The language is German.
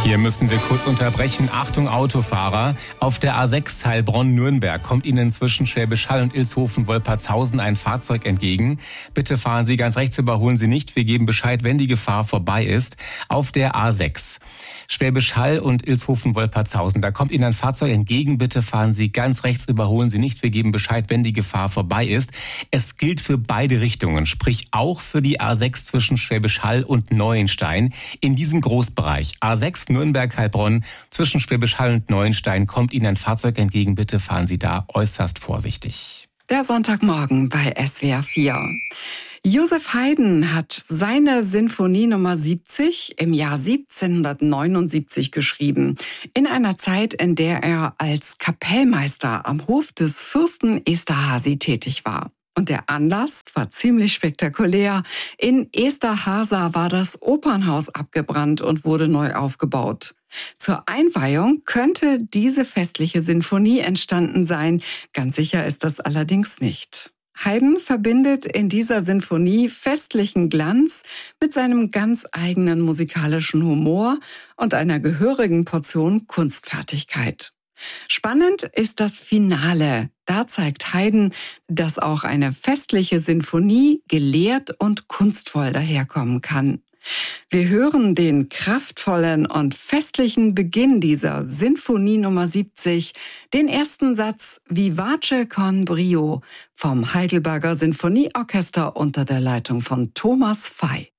Hier müssen wir kurz unterbrechen. Achtung Autofahrer. Auf der A6 Heilbronn-Nürnberg kommt Ihnen zwischen Schwäbisch Hall und Ilshofen-Wolpertshausen ein Fahrzeug entgegen. Bitte fahren Sie ganz rechts, überholen Sie nicht. Wir geben Bescheid, wenn die Gefahr vorbei ist. Auf der A6 Schwäbisch Hall und Ilshofen-Wolpertshausen. Da kommt Ihnen ein Fahrzeug entgegen. Bitte fahren Sie ganz rechts, überholen Sie nicht. Wir geben Bescheid, wenn die Gefahr vorbei ist. Es gilt für beide Richtungen, sprich auch für die A6 zwischen Schwäbisch Hall und Neuenstein. In diesem Großbereich A6 Nürnberg-Heilbronn zwischen Schwäbisch Hall und Neuenstein kommt Ihnen ein Fahrzeug entgegen. Bitte fahren Sie da äußerst vorsichtig. Der Sonntagmorgen bei SWR 4. Joseph Haydn hat seine Sinfonie Nummer 70 im Jahr 1779 geschrieben. In einer Zeit, in der er als Kapellmeister am Hof des Fürsten Esterházy tätig war. Und der Anlass war ziemlich spektakulär. In Esterházy war das Opernhaus abgebrannt und wurde neu aufgebaut. Zur Einweihung könnte diese festliche Sinfonie entstanden sein. Ganz sicher ist das allerdings nicht. Haydn verbindet in dieser Sinfonie festlichen Glanz mit seinem ganz eigenen musikalischen Humor und einer gehörigen Portion Kunstfertigkeit. Spannend ist das Finale. Da zeigt Haydn, dass auch eine festliche Sinfonie gelehrt und kunstvoll daherkommen kann. Wir hören den kraftvollen und festlichen Beginn dieser Sinfonie Nummer 70, den ersten Satz Vivace con brio vom Heidelberger Sinfonieorchester unter der Leitung von Thomas Fey.